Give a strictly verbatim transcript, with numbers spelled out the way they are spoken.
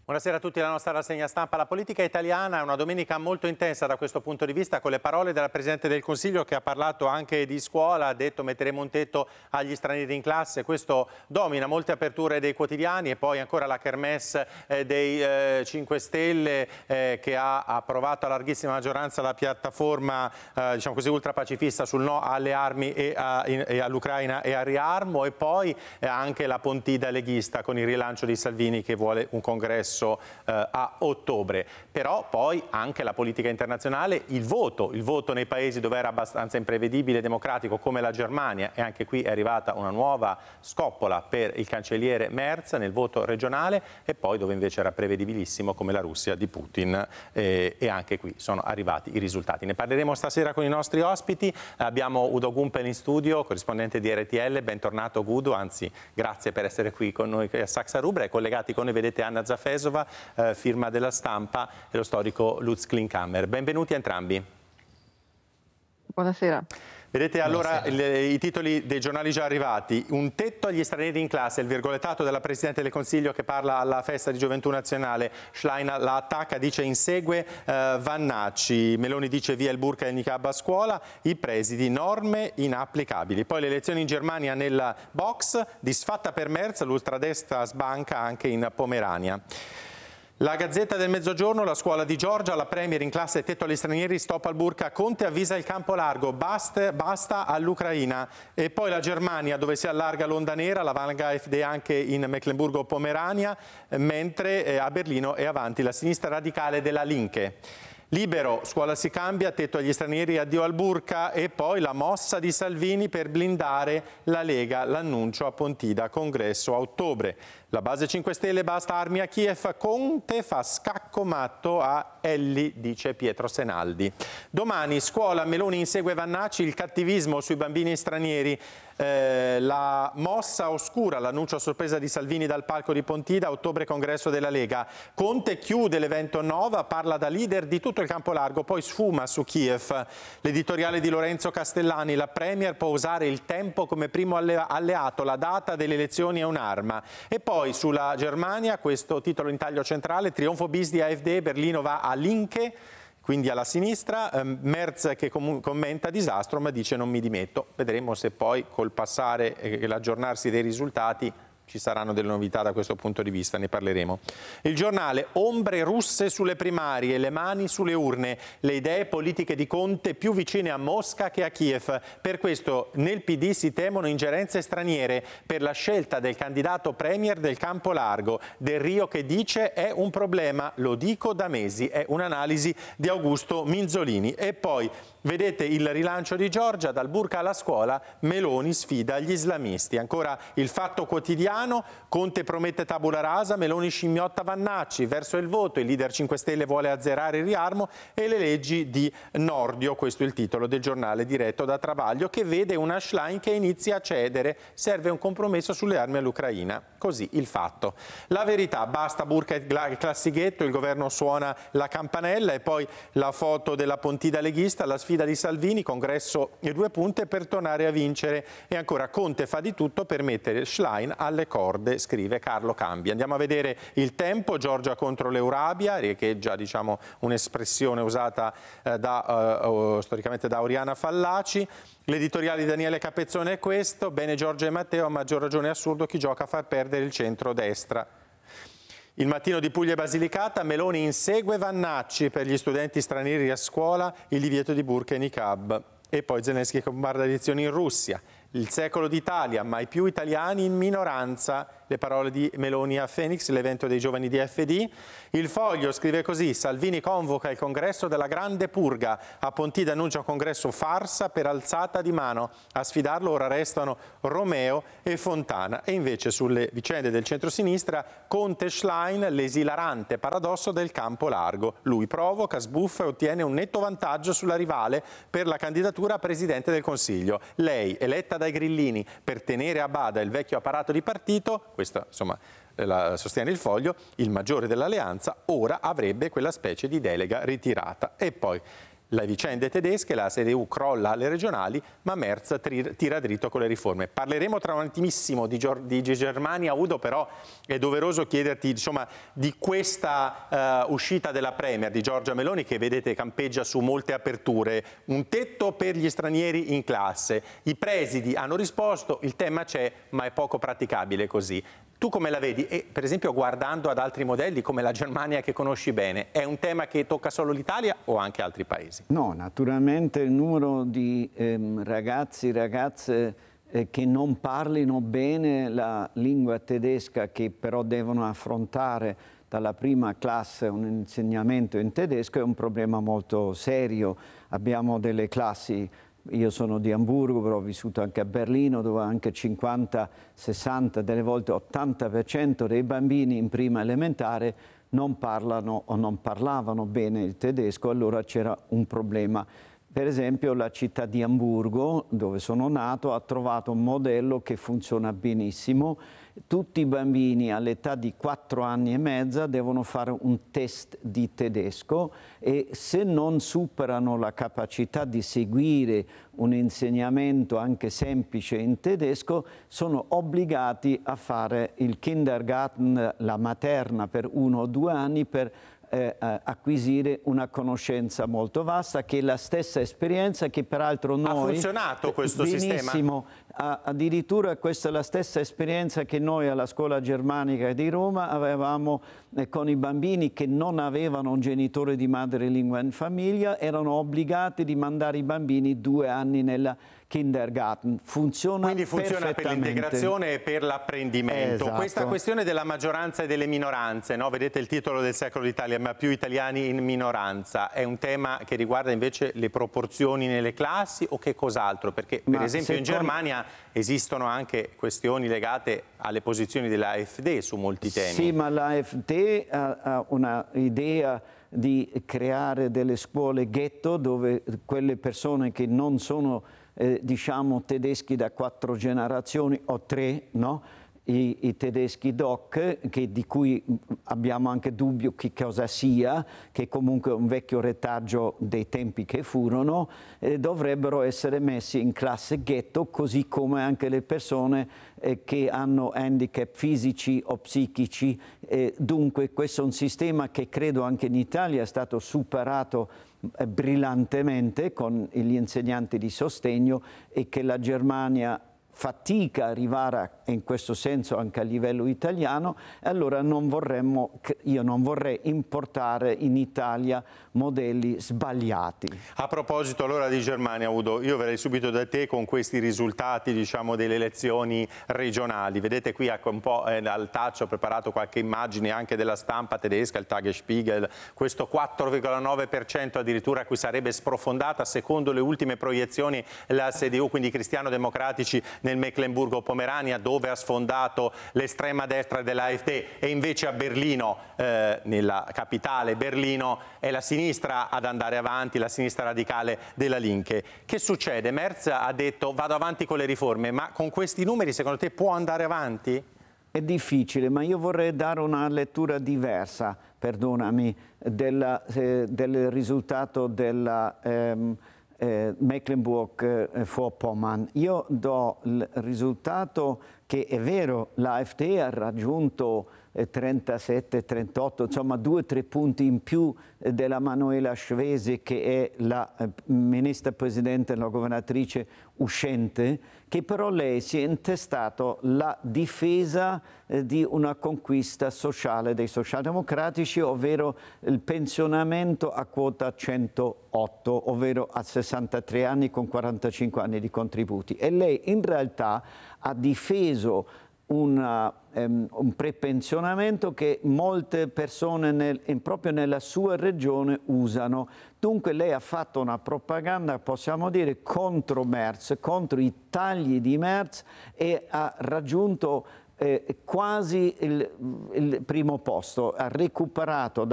Buonasera a tutti, la nostra rassegna stampa. La politica italiana è una domenica molto intensa da questo punto di vista, con le parole della Presidente del Consiglio che ha parlato anche di scuola, ha detto metteremo un tetto agli stranieri in classe. Questo domina molte aperture dei quotidiani e poi ancora la kermesse eh, dei eh, cinque Stelle eh, che ha approvato a larghissima maggioranza la piattaforma eh, diciamo così ultrapacifista sul no alle armi e, a, in, e all'Ucraina e al riarmo, e poi eh, anche la Pontida leghista con il rilancio di Salvini che vuole un congresso Eh, a ottobre. Però poi anche la politica internazionale, il voto, il voto nei paesi dove era abbastanza imprevedibile e democratico come la Germania, e anche qui è arrivata una nuova scoppola per il cancelliere Merz nel voto regionale, e poi dove invece era prevedibilissimo come la Russia di Putin, eh, e anche qui sono arrivati i risultati. Ne parleremo stasera con i nostri ospiti. Abbiamo Udo Gumpel in studio, corrispondente di R T L. Bentornato Udo, anzi grazie per essere qui con noi a Saxa Rubra. E collegati con noi vedete Anna Zafesova, Eh, firma della Stampa, e lo storico Lutz Klinkhammer. Benvenuti entrambi. Buonasera. Vedete allora Buonasera. il, i titoli dei giornali già arrivati. Un tetto agli stranieri in classe, il virgolettato della Presidente del Consiglio che parla alla festa di Gioventù Nazionale. Schlein la attacca, dice insegue eh, Vannacci. Meloni dice via il burka e il niqab a scuola, i presidi norme inapplicabili. Poi le elezioni in Germania nella box, disfatta per Merz, l'ultradestra sbanca anche in Pomerania. La Gazzetta del Mezzogiorno, la scuola di Giorgia, la Premier in classe tetto agli stranieri, stop al burka, Conte avvisa il campo largo, basta, basta all'Ucraina. E poi la Germania dove si allarga l'onda nera, la Valga A F D anche in Mecklenburgo-Pomerania, mentre eh, a Berlino è avanti la sinistra radicale della Linke. Libero, scuola si cambia, tetto agli stranieri, addio al burka, e poi la mossa di Salvini per blindare la Lega, l'annuncio a Pontida, congresso a ottobre. La base cinque Stelle, basta armi a Kiev, Conte fa scacco matto a Elli, dice Pietro Senaldi. Domani, scuola, Meloni insegue Vannacci, il cattivismo sui bambini stranieri, eh, la mossa oscura, l'annuncio a sorpresa di Salvini dal palco di Pontida, ottobre congresso della Lega. Conte chiude l'evento Nova, parla da leader di tutto il campo largo, poi sfuma su Kiev. L'editoriale di Lorenzo Castellani, la Premier può usare il tempo come primo alleato, la data delle elezioni è un'arma. E poi Poi sulla Germania, questo titolo in taglio centrale, trionfo bis di A F D, Berlino va a Linke, quindi alla sinistra, eh, Merz che com commenta disastro ma dice non mi dimetto. Vedremo se poi col passare e l'aggiornarsi dei risultati ci saranno delle novità da questo punto di vista, ne parleremo. Il giornale, ombre russe sulle primarie, le mani sulle urne, le idee politiche di Conte più vicine a Mosca che a Kiev. Per questo nel P D si temono ingerenze straniere per la scelta del candidato premier del campo largo. Del Rio che dice è un problema, lo dico da mesi, è un'analisi di Augusto Minzolini. E poi vedete il rilancio di Giorgia, dal burka alla scuola, Meloni sfida gli islamisti. Ancora il Fatto Quotidiano, Conte promette tabula rasa, Meloni scimmiotta Vannacci, verso il voto, il leader cinque Stelle vuole azzerare il riarmo e le leggi di Nordio, questo è il titolo del giornale diretto da Travaglio, che vede una Schlein che inizia a cedere, serve un compromesso sulle armi all'Ucraina, così il Fatto. La Verità, basta burka e classighetto, il governo suona la campanella, e poi la foto della Pontida leghista, la sfida di Salvini, congresso e due punte per tornare a vincere, e ancora Conte fa di tutto per mettere Schlein alle corde, scrive Carlo Cambi. Andiamo a vedere il Tempo, Giorgia contro l'Eurabia, riecheggia diciamo un'espressione usata eh, da, uh, storicamente da Oriana Fallaci. L'editoriale di Daniele Capezzone è questo, bene Giorgia e Matteo, a maggior ragione è assurdo chi gioca a far perdere il centro-destra. Il Mattino di Puglia e Basilicata, Meloni insegue Vannacci, per gli studenti stranieri a scuola il divieto di burka e niqab. E poi Zelensky bombarda elezioni in Russia. Il Secolo d'Italia, mai più italiani in minoranza, le parole di Meloni a Phoenix, l'evento dei giovani di F D. Il Foglio scrive così, Salvini convoca il congresso della Grande Purga, a Pontida annuncia un congresso farsa per alzata di mano, a sfidarlo ora restano Romeo e Fontana. E invece sulle vicende del centrosinistra, Conte Schlein, l'esilarante paradosso del campo largo. Lui provoca, sbuffa e ottiene un netto vantaggio sulla rivale per la candidatura a Presidente del Consiglio. Lei, eletta dai grillini per tenere a bada il vecchio apparato di partito, questa insomma la sostiene il Foglio, il maggiore dell'alleanza, ora avrebbe quella specie di delega ritirata. E poi le vicende tedesche, la C D U crolla alle regionali, ma Merz tira dritto con le riforme. Parleremo tra un attimissimo di, di Germania, Udo, però è doveroso chiederti, insomma, di questa uh, uscita della Premier di Giorgia Meloni, che vedete campeggia su molte aperture. Un tetto per gli stranieri in classe. I presidi hanno risposto, il tema c'è, ma è poco praticabile così. Tu come la vedi? E per esempio guardando ad altri modelli come la Germania che conosci bene, è un tema che tocca solo l'Italia o anche altri paesi? No, naturalmente il numero di ehm, ragazzi, ragazze eh, che non parlino bene la lingua tedesca, che però devono affrontare dalla prima classe un insegnamento in tedesco, è un problema molto serio. Abbiamo delle classi. Io sono di Amburgo, però ho vissuto anche a Berlino, dove anche cinquanta, sessanta, delle volte ottanta per cento dei bambini in prima elementare non parlano o non parlavano bene il tedesco, allora c'era un problema. Per esempio la città di Amburgo, dove sono nato, ha trovato un modello che funziona benissimo. Tutti i bambini all'età di quattro anni e mezza devono fare un test di tedesco e se non superano la capacità di seguire un insegnamento anche semplice in tedesco, sono obbligati a fare il kindergarten, la materna, per uno o due anni per Eh, acquisire una conoscenza molto vasta, che è la stessa esperienza che peraltro noi... Ha funzionato questo benissimo, sistema? Addirittura questa è la stessa esperienza che noi alla scuola germanica di Roma avevamo eh, con i bambini che non avevano un genitore di madrelingua in famiglia, erano obbligati di mandare i bambini due anni nella kindergarten. Funziona Quindi funziona per l'integrazione e per l'apprendimento. Esatto. Questa questione della maggioranza e delle minoranze, no? Vedete il titolo del Secolo d'Italia, ma più italiani in minoranza, è un tema che riguarda invece le proporzioni nelle classi o che cos'altro? Perché per ma esempio in secondo... Germania esistono anche questioni legate alle posizioni della AfD su molti temi. Sì, ma la AfD ha, ha un'idea di creare delle scuole ghetto dove quelle persone che non sono eh, diciamo tedeschi da quattro generazioni o tre, no? I, i tedeschi doc, che, di cui abbiamo anche dubbio che cosa sia, che comunque è un vecchio retaggio dei tempi che furono, eh, dovrebbero essere messi in classe ghetto, così come anche le persone eh, che hanno handicap fisici o psichici. Eh, dunque questo è un sistema che credo anche in Italia è stato superato eh, brillantemente con gli insegnanti di sostegno e che la Germania fatica a arrivare in questo senso anche a livello italiano, e allora non vorremmo, io non vorrei importare in Italia modelli sbagliati. A proposito allora di Germania, Udo, io verrei subito da te con questi risultati, diciamo, delle elezioni regionali. Vedete qui ecco, un po' eh, al touch ho preparato qualche immagine anche della stampa tedesca, il Tagesspiegel, questo quattro virgola nove per cento addirittura a cui sarebbe sprofondata secondo le ultime proiezioni la C D U, quindi i cristiano-democratici nel Mecklenburgo-Pomerania, dove ha sfondato l'estrema destra dell'AfD, e invece a Berlino, eh, nella capitale Berlino, è la sinistra ad andare avanti, la sinistra radicale della Linke. Che succede? Merz ha detto vado avanti con le riforme, ma con questi numeri secondo te può andare avanti? È difficile, ma io vorrei dare una lettura diversa, perdonami, della, eh, del risultato della ehm, eh, Mecklenburg-Vorpommern. Io do il risultato che è vero, l'AfD ha raggiunto eh, trentasette trentotto, insomma due o tre punti in più eh, della Manuela Schwesig, che è la eh, ministra presidente e la governatrice uscente, che però lei si è intestato la difesa eh, di una conquista sociale dei socialdemocratici, ovvero il pensionamento a quota centootto, ovvero a sessantatré anni con quarantacinque anni di contributi. E lei in realtà ha difeso una, um, un prepensionamento che molte persone nel, in, proprio nella sua regione usano. Dunque lei ha fatto una propaganda, possiamo dire, contro Merz, contro i tagli di Merz, e ha raggiunto eh, quasi il, il primo posto, ha recuperato